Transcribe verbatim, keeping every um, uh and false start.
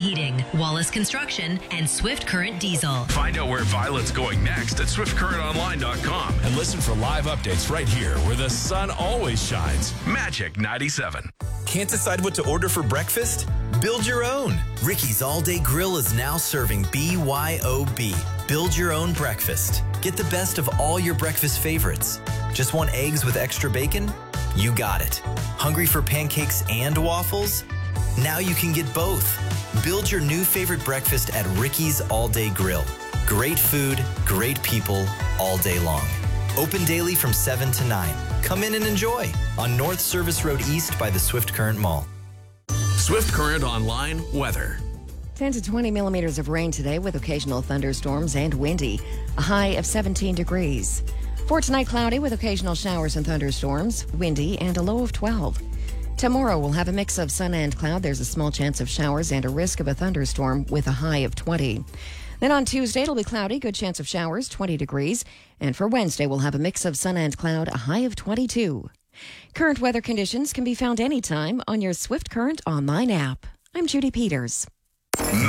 Heating, Wallace Construction, and Swift Current Diesel. Find out where Violet's going next at swift current online dot com and listen for live updates right here where the sun always shines. Magic ninety-seven. Can't decide what to order for breakfast? Build your own. Ricky's All Day Grill is now serving B Y O B. Build your own breakfast. Get the best of all your breakfast favorites. Just want eggs with extra bacon? You got it. Hungry for pancakes and waffles? Now you can get both. Build your new favorite breakfast at Ricky's All Day Grill. Great food, great people, all day long. Open daily from seven to nine. Come in and enjoy on North Service Road East by the Swift Current Mall. Swift Current Online weather. ten to twenty millimeters of rain today with occasional thunderstorms and windy. A high of seventeen degrees. For tonight, cloudy with occasional showers and thunderstorms, windy, and a low of twelve. Tomorrow, we'll have a mix of sun and cloud. There's a small chance of showers and a risk of a thunderstorm with a high of twenty. Then on Tuesday, it'll be cloudy, good chance of showers, twenty degrees. And for Wednesday, we'll have a mix of sun and cloud, a high of twenty-two. Current weather conditions can be found anytime on your Swift Current online app. I'm Judy Peters.